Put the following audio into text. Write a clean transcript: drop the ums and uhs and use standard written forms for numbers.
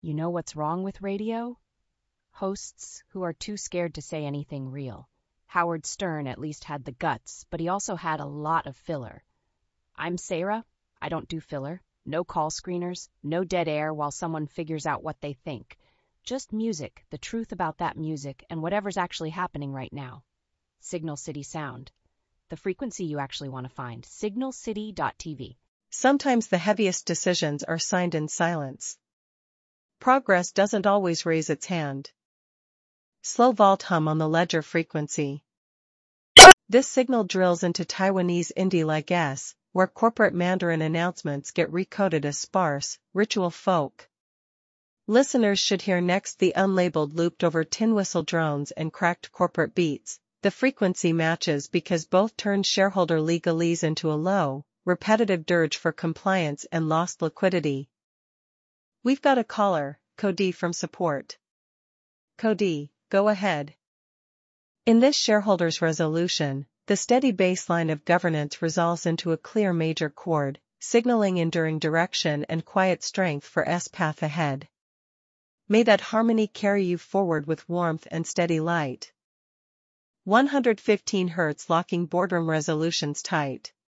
You know what's wrong with radio? Hosts who are too scared to say anything real. Howard Stern at least had the guts, but he also had a lot of filler. I'm Sarah. I don't do filler. No call screeners, no dead air while someone figures out what they think. Just music, the truth about that music, and whatever's actually happening right now. Signal City Sound. The frequency you actually want to find. signalcity.tv. Sometimes the heaviest decisions are signed in silence. Progress doesn't always raise its hand. Slow vault hum on the ledger frequency. This signal drills into Taiwanese indie like S, where corporate Mandarin announcements get recoded as sparse, ritual folk. Listeners should hear next the unlabeled looped over tin whistle drones and cracked corporate beats. The frequency matches because both turned shareholder legalese into a low, repetitive dirge for compliance and lost liquidity. We've got a caller, Cody from support. Cody, go ahead. In this shareholders' resolution, the steady baseline of governance resolves into a clear major chord, signaling enduring direction and quiet strength for S path ahead. May that harmony carry you forward with warmth and steady light. 115 Hz locking boardroom resolutions tight.